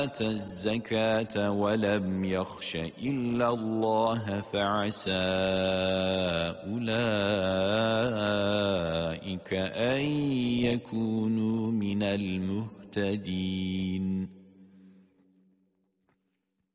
آتى الزكاة ولم يخش إلا الله فعسى أولئك أن يكونوا من المهتدين.